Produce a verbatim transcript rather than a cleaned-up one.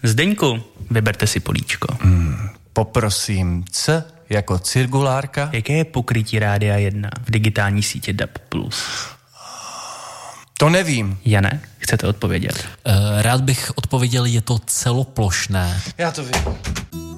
Zdeňku, vyberte si políčko. Hmm, poprosím, C jako cirkulárka. Jaké je pokrytí Rádia jedna v digitální sítě D A B plus? To nevím. Jane, chcete odpovědět? Rád bych odpověděl, je to celoplošné. Já to vím.